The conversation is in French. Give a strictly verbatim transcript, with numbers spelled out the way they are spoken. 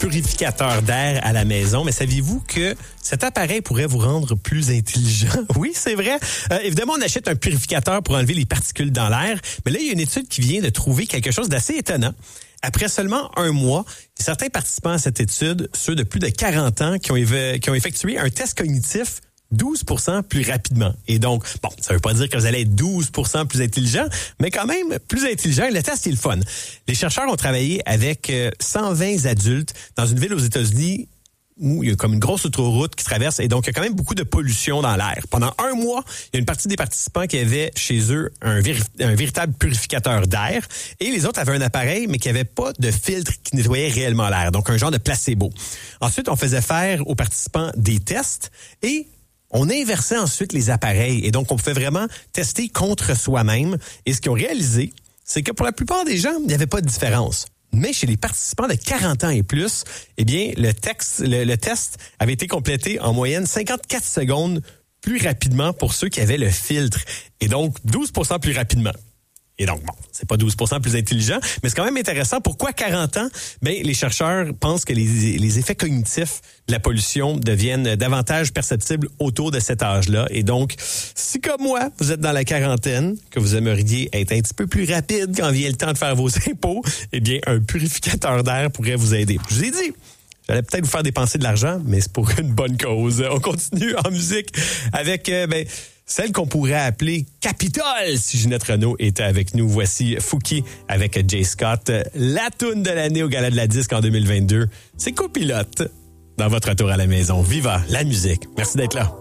purificateur d'air à la maison, mais saviez-vous que cet appareil pourrait vous rendre plus intelligent? Oui, c'est vrai. Euh, évidemment, on achète un purificateur pour enlever les particules dans l'air, mais là, il y a une étude qui vient de trouver quelque chose d'assez étonnant. Après seulement un mois, certains participants à cette étude, ceux de plus de quarante ans, qui ont, éve- qui ont effectué un test cognitif douze pour cent plus rapidement. Et donc, bon, ça veut pas dire que vous allez être douze pour cent plus intelligent, mais quand même plus intelligent. Le test est le fun. Les chercheurs ont travaillé avec cent vingt adultes dans une ville aux États-Unis où il y a comme une grosse autoroute qui traverse et donc il y a quand même beaucoup de pollution dans l'air. Pendant un mois, il y a une partie des participants qui avaient chez eux un, véri- un véritable purificateur d'air et les autres avaient un appareil mais qui n'avait pas de filtre qui nettoyait réellement l'air, donc un genre de placebo. Ensuite, on faisait faire aux participants des tests et on inversait ensuite les appareils et donc on pouvait vraiment tester contre soi-même. Et ce qu'ils ont réalisé, c'est que pour la plupart des gens, il n'y avait pas de différence. Mais chez les participants de quarante ans et plus, eh bien, le, texte, le, le test avait été complété en moyenne cinquante-quatre secondes plus rapidement pour ceux qui avaient le filtre. Et donc, douze pour cent plus rapidement. Et donc, bon, c'est pas douze pour cent plus intelligent, mais c'est quand même intéressant. Pourquoi quarante ans? Ben, les chercheurs pensent que les, les effets cognitifs de la pollution deviennent davantage perceptibles autour de cet âge-là. Et donc, si comme moi, vous êtes dans la quarantaine, que vous aimeriez être un petit peu plus rapide quand vient le temps de faire vos impôts, eh bien, un purificateur d'air pourrait vous aider. Je vous ai dit, j'allais peut-être vous faire dépenser de l'argent, mais c'est pour une bonne cause. On continue en musique avec, euh, ben, celle qu'on pourrait appeler Capitole si Ginette Renault était avec nous. Voici Fouki avec Jay Scott. La toune de l'année au Gala de la Disque en deux mille vingt-deux. C'est Copilote dans votre retour à la maison. Viva la musique. Merci d'être là.